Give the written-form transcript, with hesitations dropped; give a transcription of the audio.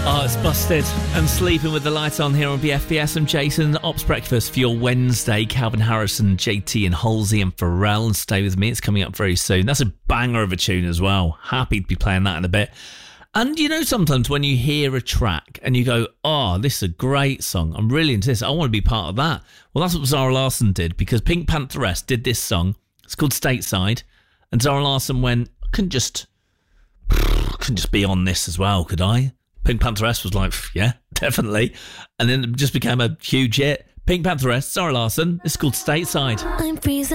Oh, it's Busted and Sleeping with the Light On here on BFBS. I'm Jason. Ops Breakfast for your Wednesday. Calvin Harrison, JT and Halsey and Pharrell. And Stay With Me. It's coming up very soon. That's a banger of a tune as well. Happy to be playing that in a bit. And you know, sometimes when you hear a track and you go, oh, this is a great song. I'm really into this. I want to be part of that. Well, that's what Zara Larsson did, because Pink Pantheress did this song. It's called Stateside. And Zara Larsson went, I couldn't just be on this as well, could I? Pink Pantheress was like, yeah, definitely. And then it just became a huge hit. Pink Pantheress, Zara Larsson. It's called Stateside. I'm freezing.